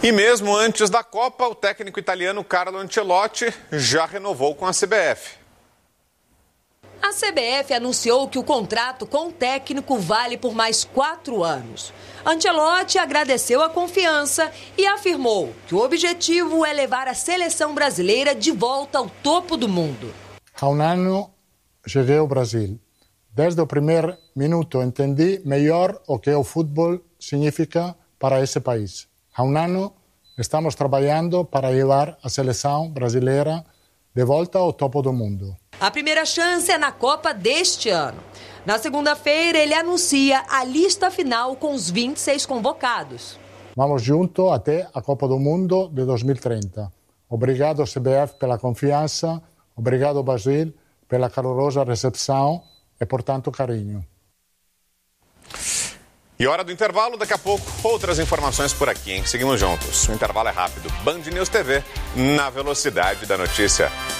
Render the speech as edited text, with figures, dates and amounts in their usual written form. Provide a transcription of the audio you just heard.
E mesmo antes da Copa, o técnico italiano Carlo Ancelotti já renovou com a CBF. A CBF anunciou que o contrato com o técnico vale por mais 4 anos. Ancelotti agradeceu a confiança e afirmou que o objetivo é levar a seleção brasileira de volta ao topo do mundo. Há um ano cheguei ao Brasil. Desde o primeiro minuto entendi melhor o que o futebol significa para esse país. Há um ano estamos trabalhando para levar a seleção brasileira de volta ao topo do mundo. A primeira chance é na Copa deste ano. Na segunda-feira, ele anuncia a lista final com os 26 convocados. Vamos junto até a Copa do Mundo de 2030. Obrigado, CBF, pela confiança. Obrigado, Brasil, pela calorosa recepção e por tanto carinho. E hora do intervalo, daqui a pouco, outras informações por aqui, hein? Seguimos juntos. O intervalo é rápido. Band News TV, na velocidade da notícia.